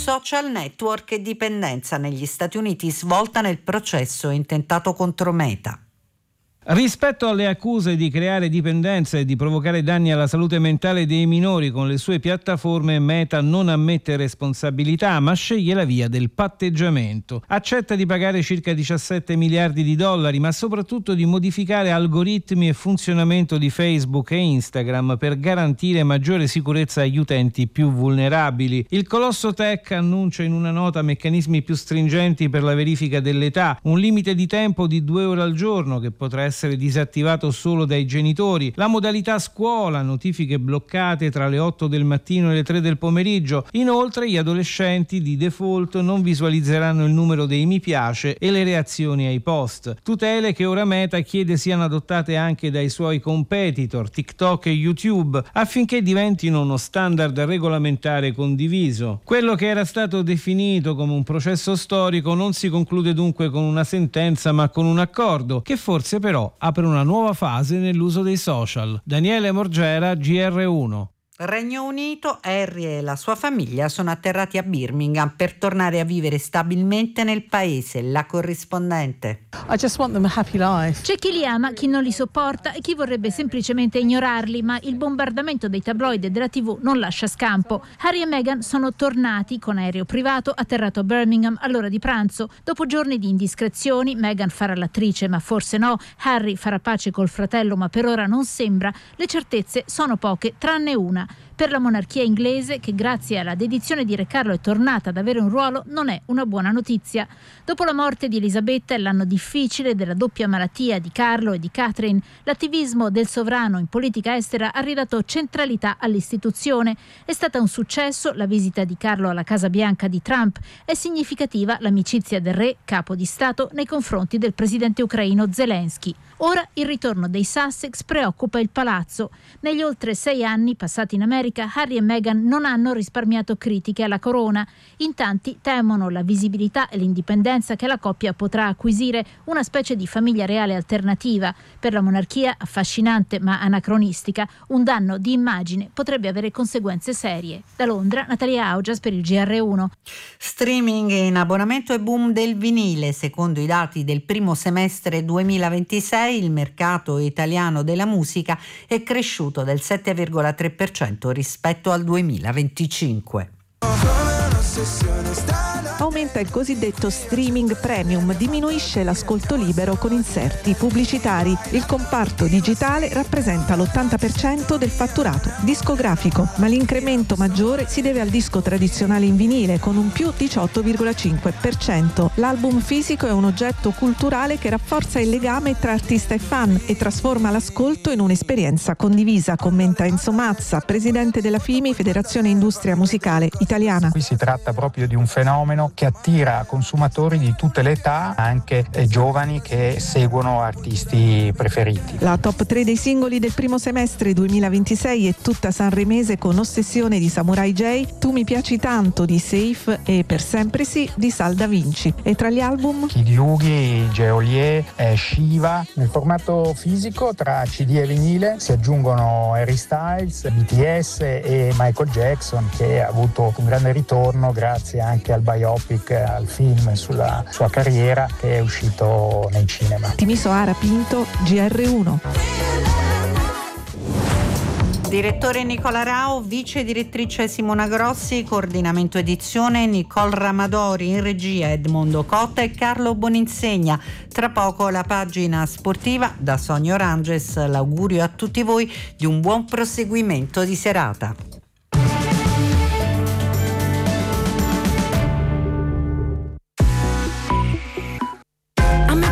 social network e dipendenza negli Stati Uniti, svolta nel processo intentato contro Meta. Rispetto alle accuse di creare dipendenza e di provocare danni alla salute mentale dei minori con le sue piattaforme, Meta non ammette responsabilità, ma sceglie la via del patteggiamento. Accetta di pagare circa 17 miliardi di dollari, ma soprattutto di modificare algoritmi e funzionamento di Facebook e Instagram per garantire maggiore sicurezza agli utenti più vulnerabili. Il colosso tech annuncia in una nota meccanismi più stringenti per la verifica dell'età, un limite di tempo di 2 ore al giorno che potrà essere disattivato solo dai genitori, la modalità scuola, notifiche bloccate tra le 8 del mattino e le 3 del pomeriggio. Inoltre gli adolescenti di default non visualizzeranno il numero dei mi piace e le reazioni ai post. Tutele che ora Meta chiede siano adottate anche dai suoi competitor TikTok e YouTube affinché diventino uno standard regolamentare condiviso. Quello che era stato definito come un processo storico non si conclude dunque con una sentenza ma con un accordo che forse però apre una nuova fase nell'uso dei social. Daniele Morgera, GR1. Regno Unito, Harry e la sua famiglia sono atterrati a Birmingham per tornare a vivere stabilmente nel paese. La corrispondente. I just want them a happy life. C'è chi li ama, chi non li sopporta e chi vorrebbe semplicemente ignorarli, ma il bombardamento dei tabloid e della TV non lascia scampo. Harry e Meghan sono tornati con aereo privato atterrato a Birmingham all'ora di pranzo. Dopo giorni di indiscrezioni, Meghan farà l'attrice ma forse no, Harry farà pace col fratello ma per ora non sembra. Le certezze sono poche, tranne una. Per la monarchia inglese, che grazie alla dedizione di Re Carlo è tornata ad avere un ruolo, non è una buona notizia. Dopo la morte di Elisabetta e l'anno difficile della doppia malattia di Carlo e di Catherine, l'attivismo del sovrano in politica estera ha ridato centralità all'istituzione. È stata un successo la visita di Carlo alla Casa Bianca di Trump. È significativa l'amicizia del re, capo di Stato, nei confronti del presidente ucraino Zelensky. Ora il ritorno dei Sussex preoccupa il palazzo. Negli oltre 6 anni passati in America, Harry e Meghan non hanno risparmiato critiche alla corona. In tanti temono la visibilità e l'indipendenza che la coppia potrà acquisire, una specie di famiglia reale alternativa. Per la monarchia, affascinante ma anacronistica, un danno di immagine potrebbe avere conseguenze serie. Da Londra, Natalia Augias per il GR1. Streaming in abbonamento e boom del vinile. Secondo i dati del primo semestre 2026, il mercato italiano della musica è cresciuto del 7,3% rispetto al 2025. Aumenta il cosiddetto streaming premium, diminuisce l'ascolto libero con inserti pubblicitari. Il comparto digitale rappresenta l'80% del fatturato discografico, ma l'incremento maggiore si deve al disco tradizionale in vinile con un più 18,5%. L'album fisico è un oggetto culturale che rafforza il legame tra artista e fan e trasforma l'ascolto in un'esperienza condivisa, commenta Enzo Mazza, presidente della FIMI, Federazione Industria Musicale Italiana. Qui si tratta proprio di un fenomeno che attira consumatori di tutte le età, anche giovani che seguono artisti preferiti. La top 3 dei singoli del primo semestre 2026 è tutta sanremese con Ossessione di Samurai J, Tu mi piaci tanto di Safe e Per sempre sì di Sal Da Vinci. E tra gli album Kid Yugi, Geolier, Shiva. Nel formato fisico tra CD e vinile si aggiungono Harry Styles, BTS e Michael Jackson, che ha avuto un grande ritorno grazie anche al biopic, al film sulla sua carriera che è uscito nei cinema. Timisoara Pinto, GR1. Direttore Nicola Rao, vice direttrice Simona Grossi, coordinamento edizione Nicole Ramadori, in regia Edmondo Cotta e Carlo Boninsegna. Tra poco la pagina sportiva da Sonia Oranges. L'augurio a tutti voi di un buon proseguimento di serata.